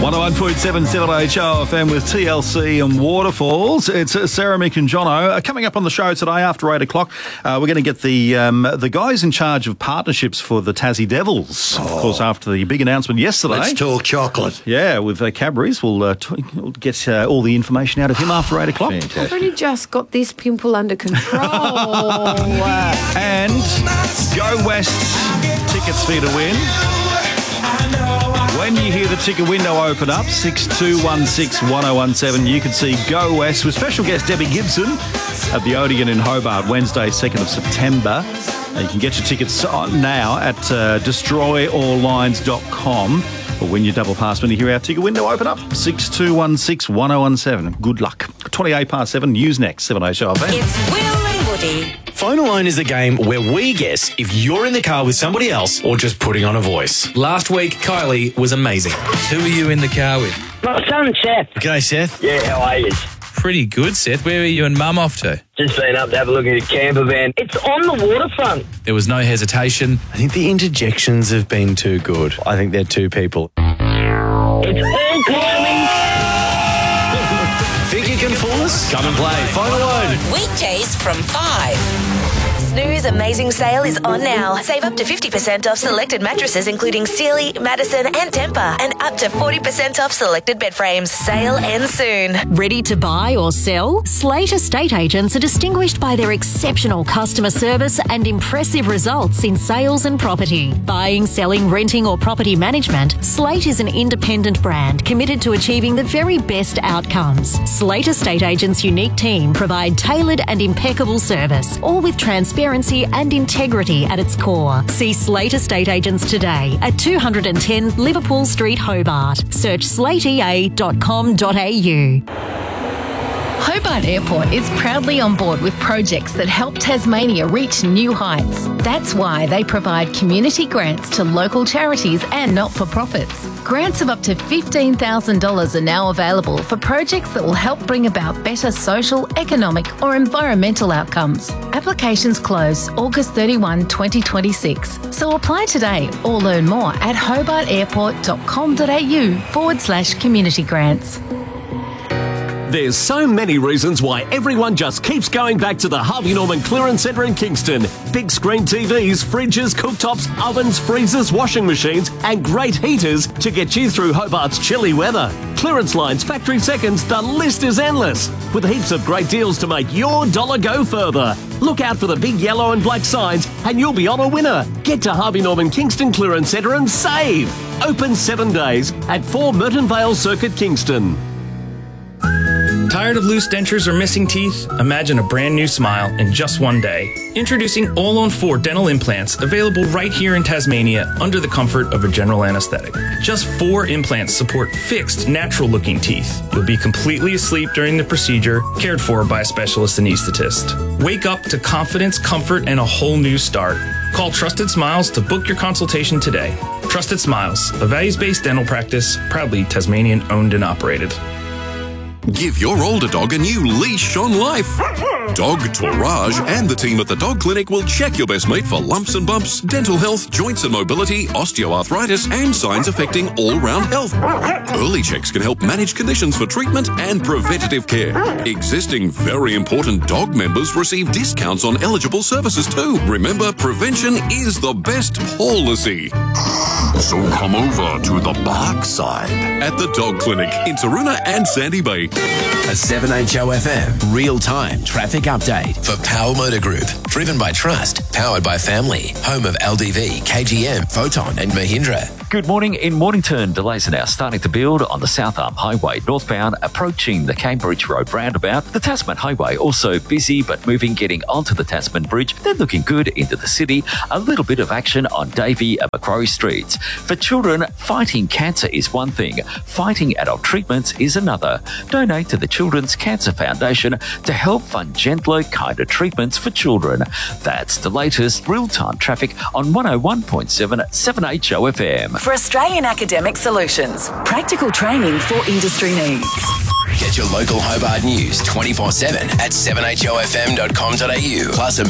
101.7 7HO FM with TLC and Waterfalls. It's Sarah, Mick and Jono. Coming up on the show today after 8 o'clock, we're going to get the guys in charge of partnerships for the Tassie Devils. Of course, after the big announcement yesterday. Let's talk chocolate. Yeah, with Cadbury's. We'll get all the information out of him after 8 o'clock. Fantastic. I've only just got this pimple under control. And Go West tickets for you to win. When you hear the ticket window open up, 62161017, you can see Go West with special guest Debbie Gibson at the Odeon in Hobart, Wednesday, 2nd of September. You can get your tickets now at destroyalllines.com. Or win your double pass when you hear our ticket window open up, 62161017. Good luck. 28 past 7, news next, 7HO FM. It's Will and Woody. Phone a Line is a game where we guess if you're in the car with somebody else or just putting on a voice. Last week, Kylie was amazing. Who are you in the car with? My son, Seth. G'day, Seth. Yeah, how are you? Pretty good, Seth. Where are you and Mum off to? Just been up to have a look at your camper van. It's on the waterfront. There was no hesitation. I think the interjections have been too good. I think they're two people. It's all climbing. Think you can fool us? Come and play. Phone Alone. Weekdays from 5. Snooze Amazing Sale is on now. Save up to 50% off selected mattresses including Sealy, Madison and Tempur, and up to 40% off selected bed frames. Sale ends soon. Ready to buy or sell? Slate Estate Agents are distinguished by their exceptional customer service and impressive results in sales and property. Buying, selling, renting or property management, Slate is an independent brand committed to achieving the very best outcomes. Slate Estate Agents' unique team provide tailored and impeccable service, all with transparency and integrity at its core. See Slate Estate Agents today at 210 Liverpool Street, Hobart. Search slatea.com.au. Hobart Airport is proudly on board with projects that help Tasmania reach new heights. That's why they provide community grants to local charities and not-for-profits. Grants of up to $15,000 are now available for projects that will help bring about better social, economic or environmental outcomes. Applications close August 31, 2026. So apply today or learn more at hobartairport.com.au/community grants. There's so many reasons why everyone just keeps going back to the Harvey Norman Clearance Centre in Kingston. Big screen TVs, fridges, cooktops, ovens, freezers, washing machines and great heaters to get you through Hobart's chilly weather. Clearance lines, factory seconds, the list is endless. With heaps of great deals to make your dollar go further. Look out for the big yellow and black signs and you'll be on a winner. Get to Harvey Norman Kingston Clearance Centre and save. Open 7 days at 4 Merton Vale Circuit, Kingston. Tired of loose dentures or missing teeth? Imagine a brand new smile in just one day. Introducing All-on-4 dental implants, available right here in Tasmania under the comfort of a general anesthetic. Just 4 implants support fixed, natural-looking teeth. You'll be completely asleep during the procedure, cared for by a specialist anaesthetist. Wake up to confidence, comfort, and a whole new start. Call Trusted Smiles to book your consultation today. Trusted Smiles, a values-based dental practice, proudly Tasmanian-owned and operated. Give your older dog a new leash on life. Dog Tourage and the team at the Dog Clinic will check your best mate for lumps and bumps, dental health, joints and mobility, osteoarthritis, and signs affecting all-round health. Early checks can help manage conditions for treatment and preventative care. Existing very important dog members receive discounts on eligible services too. Remember, prevention is the best policy. So come over to the bark side at the Dog Clinic in Taroona and Sandy Bay. A 7HO FM real-time traffic update for Power Motor Group. Driven by trust, powered by family. Home of LDV, KGM, Photon and Mahindra. Good morning. In Mornington, delays are now starting to build on the South Arm Highway northbound, approaching the Cambridge Road roundabout. The Tasman Highway also busy, but moving, getting onto the Tasman Bridge. They're looking good into the city. A little bit of action on Davey and Macquarie Streets. For children, fighting cancer is one thing. Fighting adult treatments is another. Donate to the Children's Cancer Foundation to help fund gentler, kinder treatments for children. That's the latest real-time traffic on 101.7 7HO FM. For Australian Academic Solutions, practical training for industry needs. Get your local Hobart news 24/7 at 7HOFM.com.au. Plus